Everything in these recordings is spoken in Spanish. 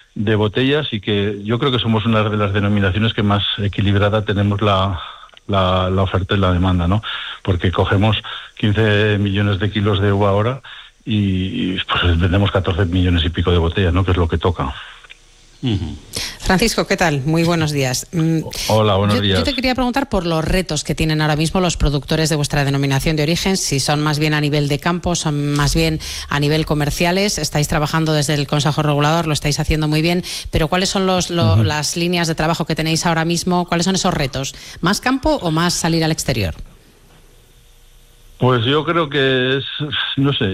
de botellas, y que yo creo que somos una de las denominaciones que más equilibrada tenemos la oferta y la demanda, ¿no? Porque cogemos 15 millones de kilos de uva ahora y pues vendemos 14 millones y pico de botellas, ¿no? Que es lo que toca. Francisco, ¿qué tal? Muy buenos días. Hola, buenos días. Yo te quería preguntar por los retos que tienen ahora mismo los productores de vuestra denominación de origen, si son más bien a nivel de campo, son más bien a nivel comerciales. Estáis trabajando desde el Consejo Regulador, lo estáis haciendo muy bien, pero ¿cuáles son las líneas de trabajo que tenéis ahora mismo? ¿Cuáles son esos retos? ¿Más campo o más salir al exterior? Pues yo creo que es, no sé,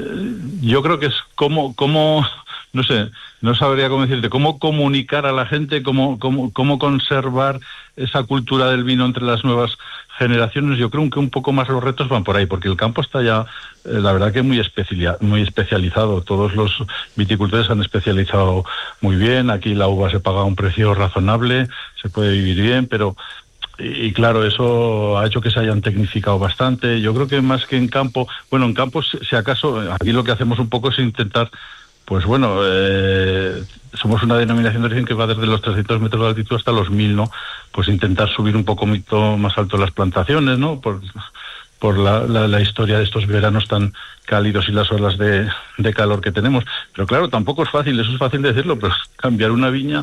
yo creo que es cómo no sé, no sabría cómo decirte, cómo comunicar a la gente, cómo conservar esa cultura del vino entre las nuevas generaciones. Yo creo que un poco más los retos van por ahí, porque el campo está ya, la verdad que muy especializado. Todos los viticultores han especializado muy bien. Aquí la uva se paga a un precio razonable, se puede vivir bien, pero... Y claro, eso ha hecho que se hayan tecnificado bastante. Yo creo que más que en campo, bueno, en campo, si acaso, aquí lo que hacemos un poco es intentar, pues bueno, somos una denominación de origen que va desde los 300 metros de altitud hasta los 1000, ¿no? Pues intentar subir un poco más alto las plantaciones, ¿no? Por la historia de estos veranos tan cálidos y las olas de calor que tenemos. Pero claro, tampoco es fácil, eso es fácil decirlo, pero cambiar una viña,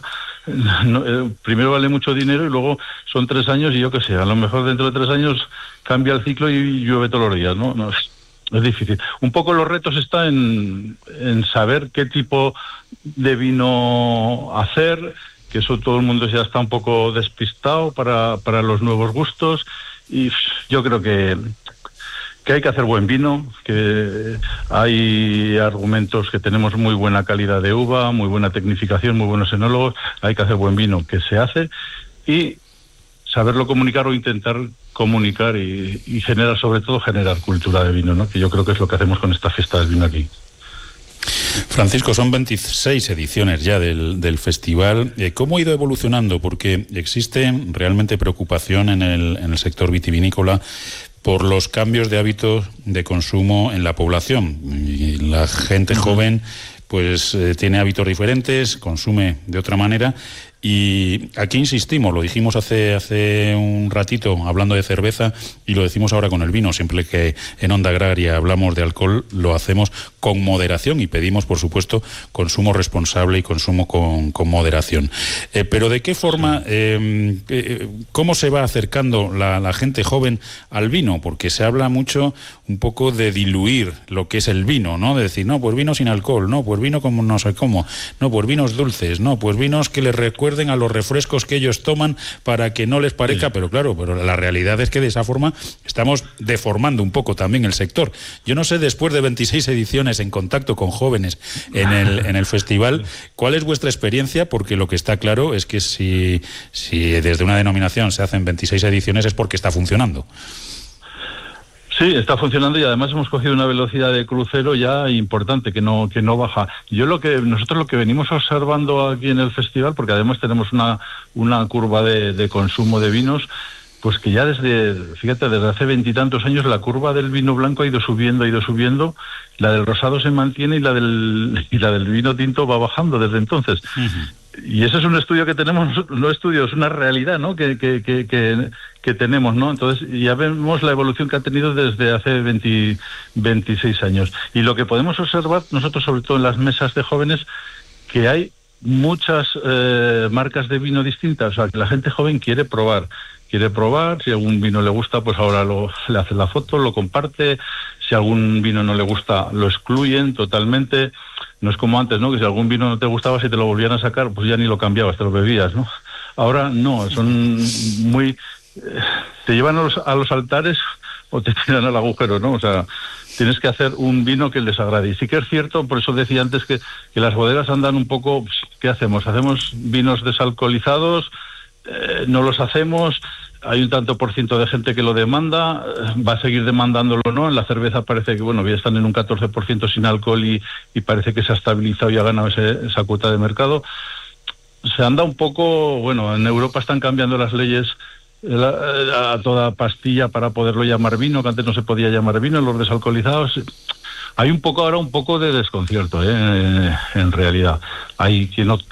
primero vale mucho dinero y luego son 3 años y yo qué sé, a lo mejor dentro de 3 años cambia el ciclo y llueve todos los días, ¿no? Es difícil. Un poco los retos están en saber qué tipo de vino hacer, que eso todo el mundo ya está un poco despistado para los nuevos gustos, y yo creo que hay que hacer buen vino, que hay argumentos que tenemos muy buena calidad de uva, muy buena tecnificación, muy buenos enólogos. Hay que hacer buen vino, que se hace, y saberlo comunicar o intentar comunicar y sobre todo generar cultura de vino, ¿no? Que yo creo que es lo que hacemos con esta fiesta del vino aquí. Francisco, son 26 ediciones ya del festival. ¿Cómo ha ido evolucionando? Porque existe realmente preocupación en el sector vitivinícola por los cambios de hábitos de consumo en la población. Y la gente joven pues tiene hábitos diferentes, consume de otra manera. Y aquí insistimos, lo dijimos hace un ratito hablando de cerveza y lo decimos ahora con el vino. Siempre que en Onda Agraria hablamos de alcohol, lo hacemos con moderación y pedimos, por supuesto, consumo responsable y consumo con moderación. Pero ¿de qué forma, cómo se va acercando la gente joven al vino? Porque se habla mucho un poco de diluir lo que es el vino, ¿no? De decir, no, pues vino sin alcohol, no, pues vino como no sé cómo, no, pues vinos dulces, no, pues vinos que les recuerden a los refrescos que ellos toman para que no les parezca, pero claro, pero la realidad es que de esa forma estamos deformando un poco también el sector. Yo no sé, después de 26 ediciones en contacto con jóvenes en el festival, ¿cuál es vuestra experiencia? Porque lo que está claro es que si desde una denominación se hacen 26 ediciones es porque está funcionando. Sí, está funcionando, y además hemos cogido una velocidad de crucero ya importante, que no baja. Nosotros lo que venimos observando aquí en el festival, porque además tenemos una curva de consumo de vinos, pues que ya desde hace 20 y tantos años la curva del vino blanco ha ido subiendo, la del rosado se mantiene y la del vino tinto va bajando desde entonces. Y ese es un estudio que tenemos, no estudio, es una realidad, ¿no? que tenemos, ¿no? Entonces ya vemos la evolución que ha tenido desde hace 26 años. Y lo que podemos observar nosotros, sobre todo en las mesas de jóvenes, que hay muchas marcas de vino distintas. O sea, que la gente joven quiere probar, si algún vino le gusta, pues ahora le hace la foto, lo comparte. Si algún vino no le gusta, lo excluyen totalmente. No es como antes, ¿no? Que si algún vino no te gustaba, si te lo volvían a sacar, pues ya ni lo cambiabas, te lo bebías, ¿no? Ahora no, son muy... te llevan a los altares o te tiran al agujero, ¿no? O sea, tienes que hacer un vino que les agrade. Y sí que es cierto, por eso decía antes que las bodegas andan un poco... Pues, ¿qué hacemos? ¿Hacemos vinos desalcoholizados? No los hacemos. Hay un tanto por ciento de gente que lo demanda, va a seguir demandándolo, ¿no? En la cerveza parece que, bueno, ya están en un 14% sin alcohol y parece que se ha estabilizado y ha ganado esa cuota de mercado. Se anda un poco, bueno, en Europa están cambiando las leyes a toda pastilla para poderlo llamar vino, que antes no se podía llamar vino, los desalcoholizados. Hay ahora un poco de desconcierto, en realidad. Hay quien opta